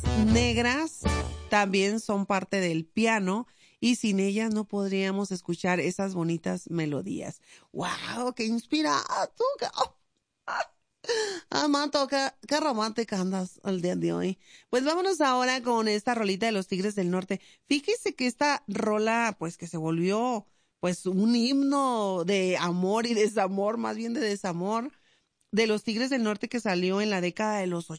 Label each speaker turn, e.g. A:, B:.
A: negras también son parte del piano y sin ellas no podríamos escuchar esas bonitas melodías. ¡Wow! ¡Qué inspirado! Manto, qué romántica andas el día de hoy. Pues vámonos ahora con esta rolita de los Tigres del Norte. Fíjese que esta rola, pues que se volvió, pues un himno de amor y desamor, más bien de desamor, de los Tigres del Norte que salió en la década de los